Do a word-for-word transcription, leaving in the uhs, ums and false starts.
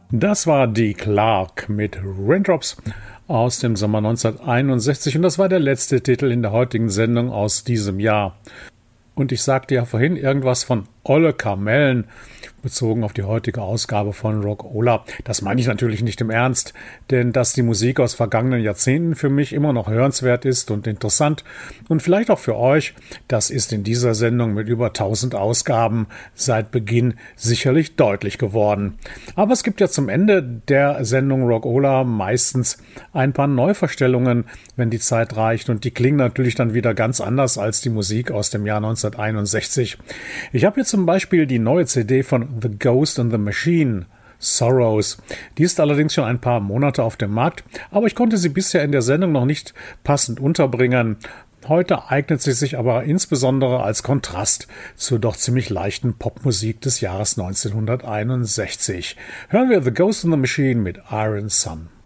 Das war Dee Clark mit Raindrops aus dem Sommer neunzehnhunderteinundsechzig und das war der letzte Titel in der heutigen Sendung aus diesem Jahr. Und ich sagte ja vorhin irgendwas von Olle Kamellen, bezogen auf die heutige Ausgabe von Rock'n'Rolla. Das meine ich natürlich nicht im Ernst, denn dass die Musik aus vergangenen Jahrzehnten für mich immer noch hörenswert ist und interessant und vielleicht auch für euch, das ist in dieser Sendung mit über tausend Ausgaben seit Beginn sicherlich deutlich geworden. Aber es gibt ja zum Ende der Sendung Rock'n'Rolla meistens ein paar Neuverstellungen, wenn die Zeit reicht, und die klingen natürlich dann wieder ganz anders als die Musik aus dem Jahr neunzehnhunderteinundsechzig. Ich habe hier zum Beispiel die neue C D von The Ghost and the Machine, Sorrows. Die ist allerdings schon ein paar Monate auf dem Markt, aber ich konnte sie bisher in der Sendung noch nicht passend unterbringen. Heute eignet sie sich aber insbesondere als Kontrast zur doch ziemlich leichten Popmusik des Jahres neunzehnhunderteinundsechzig. Hören wir The Ghost and the Machine mit Iron Sun.